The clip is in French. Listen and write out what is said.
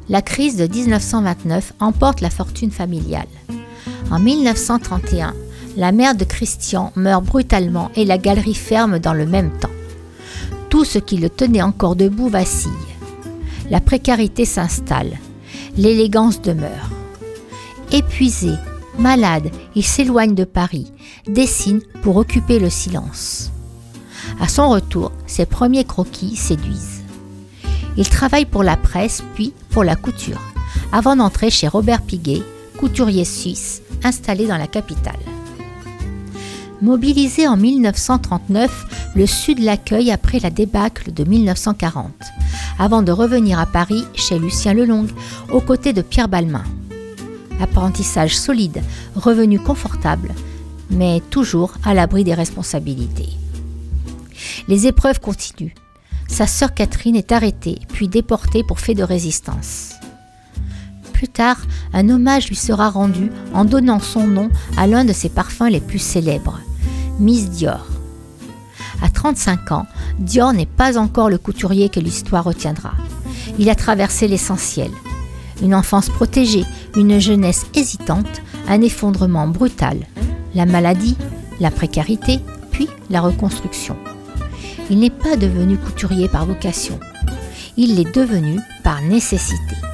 La crise de 1929 emporte la fortune familiale. En 1931, la mère de Christian meurt brutalement et la galerie ferme dans le même temps. Tout ce qui le tenait encore debout vacille. La précarité s'installe. L'élégance demeure. Épuisé, malade, il s'éloigne de Paris, dessine pour occuper le silence. À son retour, ses premiers croquis séduisent. Il travaille pour la presse, puis pour la couture, avant d'entrer chez Robert Piguet, couturier suisse, installé dans la capitale. Mobilisé en 1939, le Sud l'accueille après la débâcle de 1940, avant de revenir à Paris chez Lucien Lelong, aux côtés de Pierre Balmain. Apprentissage solide, revenu confortable, mais toujours à l'abri des responsabilités. Les épreuves continuent. Sa sœur Catherine est arrêtée, puis déportée pour fait de résistance. Plus tard, un hommage lui sera rendu en donnant son nom à l'un de ses parfums les plus célèbres, Miss Dior. À 35 ans, Dior n'est pas encore le couturier que l'histoire retiendra. Il a traversé l'essentiel. Une enfance protégée, une jeunesse hésitante, un effondrement brutal, la maladie, la précarité, puis la reconstruction. Il n'est pas devenu couturier par vocation. Il l'est devenu par nécessité.